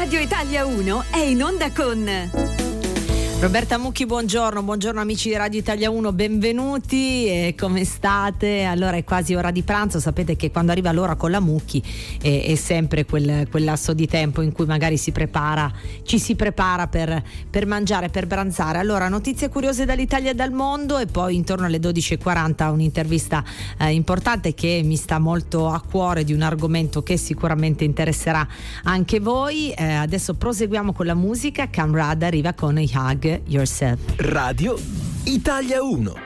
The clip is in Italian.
Radio Italia 1 è in onda con Roberta Mucchi, buongiorno amici di Radio Italia 1, benvenuti, e come state? Allora è quasi ora di pranzo, sapete che quando arriva l'ora con la Mucchi è sempre quel lasso di tempo in cui magari ci si prepara per mangiare, per pranzare. Allora, notizie curiose dall'Italia e dal mondo, e poi intorno alle 12:40 un'intervista importante che mi sta molto a cuore, di un argomento che sicuramente interesserà anche voi. Adesso proseguiamo con la musica. Camrad arriva con I Hug Yourself. Radio Italia 1.